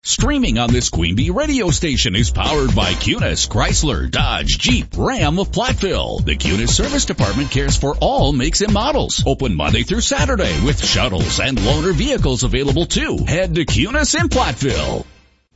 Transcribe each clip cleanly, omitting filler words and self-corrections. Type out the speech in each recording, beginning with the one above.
Streaming on this Queen Bee radio station is powered by Cunis, Chrysler, Dodge, Jeep, Ram of Platteville. The Cunis Service Department cares for all makes and models. Open Monday through Saturday with shuttles and loaner vehicles available too. Head to Cunis in Platteville.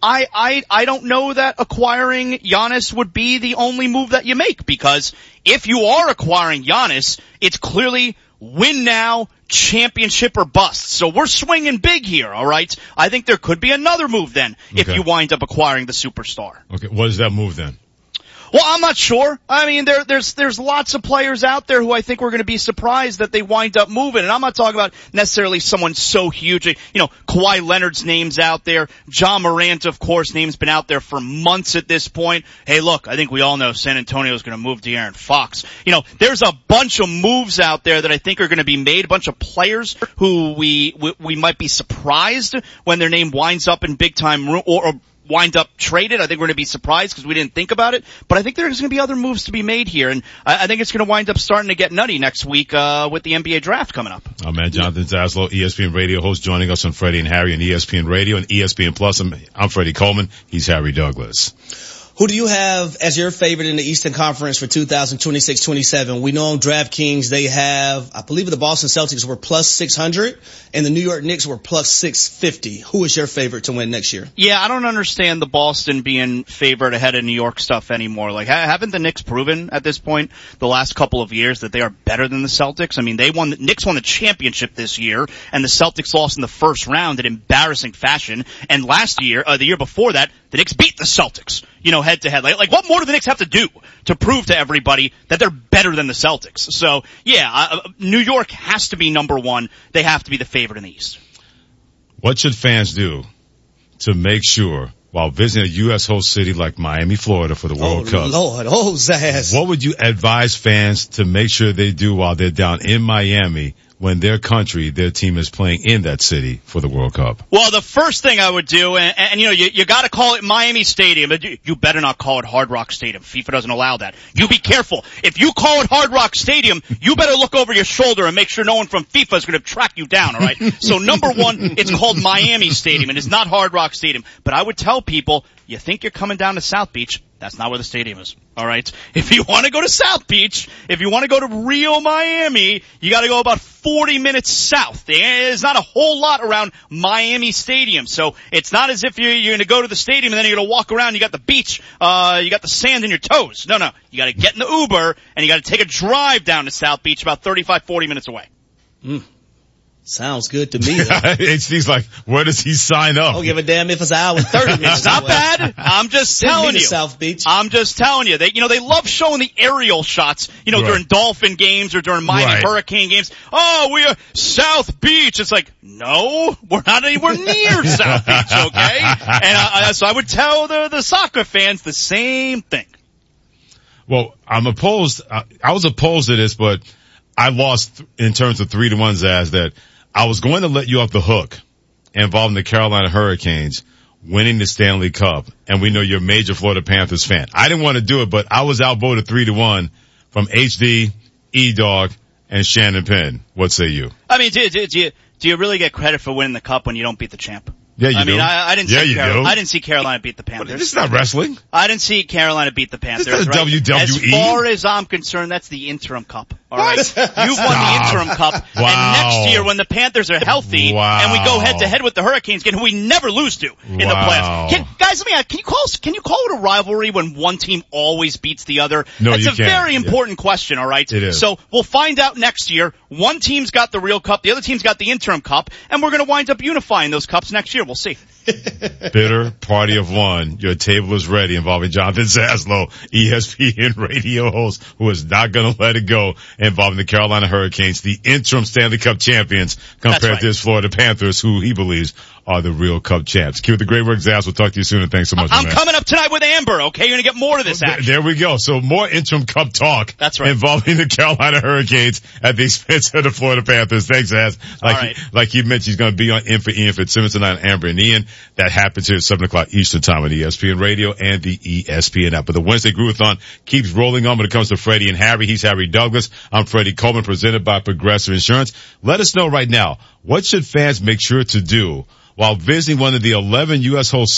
I don't know that acquiring Giannis would be the only move that you make, because if you are acquiring Giannis, it's clearly win now, championship or bust. So we're swinging big here, all right? I think there could be another move then if you wind up acquiring the superstar. Okay, what is that move then? Well, I'm not sure. I mean, there's lots of players out there who I think we're going to be surprised that they wind up moving. And I'm not talking about necessarily someone so huge. You know, Kawhi Leonard's name's out there. John Morant, of course, name's been out there for months at this point. Hey, look, I think we all know San Antonio's going to move De'Aaron Fox. You know, there's a bunch of moves out there that I think are going to be made. A bunch of players who we might be surprised when their name winds up in big time or wind up traded. I think we're going to be surprised because we didn't think about it. But I think there's going to be other moves to be made here. And I think it's going to wind up starting to get nutty next week with the NBA draft coming up. Oh, man, Jonathan Zaslow, ESPN Radio host, joining us on Freddie and Harry on ESPN Radio and ESPN Plus. I'm Freddie Coleman. He's Harry Douglas. Who do you have as your favorite in the Eastern Conference for 2026-27? We know on DraftKings they have, I believe the Boston Celtics were plus 600 and the New York Knicks were plus 650. Who is your favorite to win next year? Yeah, I don't understand the Boston being favored ahead of New York stuff anymore. Like, haven't the Knicks proven at this point the last couple of years that they are better than the Celtics? I mean, the Knicks won the championship this year and the Celtics lost in the first round in embarrassing fashion. And last year, the year before that, the Knicks beat the Celtics, you know, head to head. Like, what more do the Knicks have to do to prove to everybody that they're better than the Celtics? So, yeah, New York has to be number one. They have to be the favorite in the East. What should fans do to make sure, while visiting a U.S. host city like Miami, Florida for the World Cup? Lord, Zaz. What would you advise fans to make sure they do while they're down in Miami when their country, their team is playing in that city for the World Cup? Well, the first thing I would do, and you know, you gotta call it Miami Stadium, but you better not call it Hard Rock Stadium. FIFA doesn't allow that. You be careful. If you call it Hard Rock Stadium, you better look over your shoulder and make sure no one from FIFA is gonna track you down, alright? So number one, it's called Miami Stadium, and it's not Hard Rock Stadium. But I would tell people, you think you're coming down to South Beach, that's not where the stadium is. All right. If you want to go to South Beach, if you want to go to real Miami, you got to go about 40 minutes south. There's not a whole lot around Miami Stadium. So it's not as if you're going to go to the stadium and then you're going to walk around. You got the beach. You got the sand in your toes. No. You got to get in the Uber and you got to take a drive down to South Beach about 35, 40 minutes away. Sounds good to me. HD's like, where does he sign up? I don't give a damn if it's an hour 30 minutes. It's not bad. I'm just telling you. South Beach. I'm just telling you. They love showing the aerial shots, during Dolphin games or during Miami Hurricane games. Oh, we are South Beach. It's like, no, we're not anywhere near South Beach, okay? And so I would tell the soccer fans the same thing. Well, I'm opposed. I was opposed to this, but I lost in terms of 3-1, Zaz, that I was going to let you off the hook involving the Carolina Hurricanes winning the Stanley Cup. And we know you're a major Florida Panthers fan. I didn't want to do it, but I was outvoted 3-1 from HD, E-Dog, and Shannon Penn. What say you? I mean, do you really get credit for winning the cup when you don't beat the champ? Yeah, you do. I didn't see Carolina beat the Panthers. But this is not wrestling. I didn't see Carolina beat the Panthers. This is not WWE. As far as I'm concerned, that's the interim cup. All right, you've won the interim cup, and next year when the Panthers are healthy and we go head to head with the Hurricanes, who we never lose to in the playoffs. Guys, let me ask: can you call it a rivalry when one team always beats the other? No, That's you a can't. very important question. All right, it is. So we'll find out next year. One team's got the real cup, the other team's got the interim cup, and we're going to wind up unifying those cups next year. We'll see. Bitter party of one. Your table is ready, involving Jonathan Zaslow, ESPN radio host, who is not going to let it go, involving the Carolina Hurricanes, the interim Stanley Cup champions, compared to his Florida Panthers, who he believes are the real Cup champs. Keep the great work, Zaz. We'll talk to you soon, and thanks so much. I'm coming up tonight with Amber, okay? You're going to get more of this action. There we go. So more interim Cup talk. That's right. Involving the Carolina Hurricanes at the expense of the Florida Panthers. Thanks, Zaz. Like you mentioned, he's going to be on in for Ian Fitzsimmons tonight, Amber and Ian. That happens here at 7 o'clock Eastern Time on ESPN Radio and the ESPN app. But the Wednesday Groovathon keeps rolling on when it comes to Freddie and Harry. He's Harry Douglas. I'm Freddie Coleman, presented by Progressive Insurance. Let us know right now, what should fans make sure to do while visiting one of the 11 U.S. host